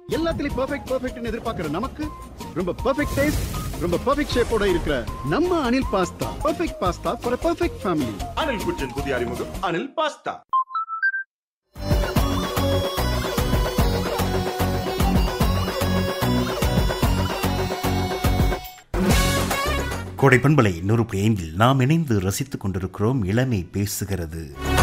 எல்லாத்துலயும் பெர்ஃபெக்ட் பெர்ஃபெக்ட்னு எதிர்பார்க்கிற நமக்கு ரொம்ப பெர்ஃபெக்ட் டேஸ்ட், ரொம்ப பெர்ஃபெக்ட் ஷேப்போட இருக்கிற நம்ம Anil pasta. Perfect pasta for perfect family. Anil குச்சின் புதிய அறிமுகம் அனில் பாஸ்தா. கோடை பண்பலை 100.5 நாம் இணைந்து ரசித்துக் கொண்டிருக்கிறோம். இளமை பேசுகிறது.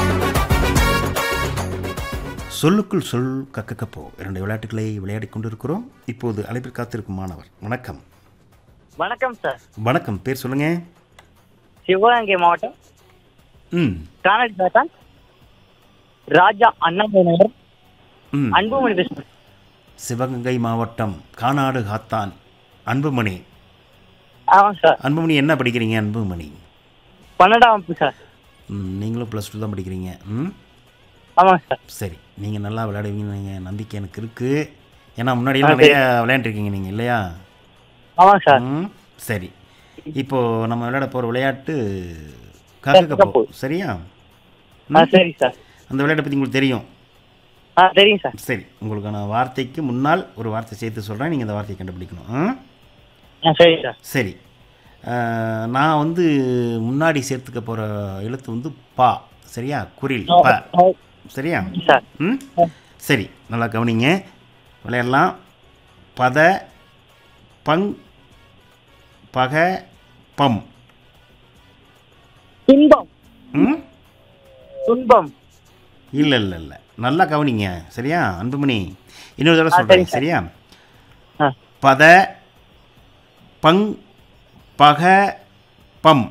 சொல்லுக்குள் சொல் கக்கப்போ 2 விளையாட்டுகளை விளையாடிக் கொண்டிருக்கிறோம். இப்போது அழைப்பில் காத்திருக்கும் மாணவர். வணக்கம். வணக்கம் சார். வணக்கம். பேர் சொல்லுங்க. சிவகங்கை மாவட்டம் கானடி சாத்தான் ராஜா அண்ணாமலை நகர் அன்புமணி பேசுகிறேன். சிவகங்கை மாவட்டம் கானாடு காத்தான் அன்புமணி. ஆமாம் சார். அன்புமணி என்ன படிக்கிறீங்க? அன்புமணி 12ஆம் வகுப்பு சார். நீங்களும் +2 தான் படிக்கிறீங்க. ஆமாம் சார். சரி, நீங்கள் நல்லா விளையாடுவீங்க நம்பிக்கை எனக்கு இருக்குது. ஏன்னா முன்னாடியெல்லாம் நிறைய விளையாண்டுருக்கீங்க நீங்கள், இல்லையா? ஆமாம் சார். சரி, இப்போது நம்ம விளையாட போகிற விளையாட்டு கக்கப்போ. சரியா? சரி சார். அந்த விளையாட்டை பற்றி உங்களுக்கு தெரியும்? தெரியும் சார். சரி, உங்களுக்கான வார்த்தைக்கு முன்னால் ஒரு வார்த்தை சேர்த்து சொல்கிறேன். நீங்கள் அந்த வார்த்தையை கண்டுபிடிக்கணும். சரி சார். சரி, நான் வந்து முன்னாடி சேர்த்துக்க போகிற எழுத்து வந்து பா. சரியா? குறில் ப. சரியா? சார். சரி, நல்லா கவனிங்க. விளையாடலாம். பத பங் பக பம். துன்பம். துன்பம். இல்லை இல்லை இல்லை, நல்லா கவனிங்க. சரியா அன்புமணி? இன்னொரு தடவை சொல்கிறேன். சரியா? பத பங் பக பம்.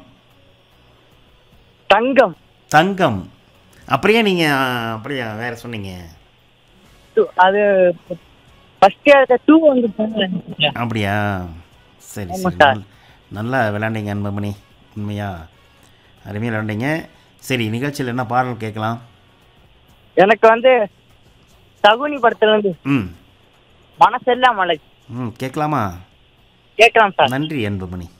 தங்கம். தங்கம். அப்படியே நீங்கள் அப்படியே வேற சொன்னீங்க. அது ஃபர்ஸ்ட் 2 வந்து அப்படியா? சரி சரி, நல்லா விளையாண்டீங்க அன்புமணி. உண்மையா அருமையாக விளையாண்டீங்க. சரி, நிகழ்ச்சியில் என்ன பாடல் கேட்கலாம்? எனக்கு வந்து சகுனி படத்துல இருந்து மனசெல்லாம் மலை கேட்கலாமா? கேட்கலாம் சார். நன்றி அன்புமணி.